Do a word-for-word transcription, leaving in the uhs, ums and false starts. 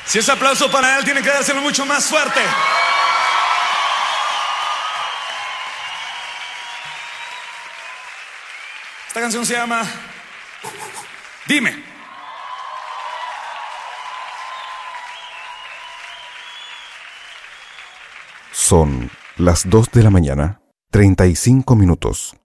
Si es aplauso para él, tiene que dárselo mucho más fuerte. Esta canción se llama Dime. Son las dos de la mañana, treinta y cinco minutos.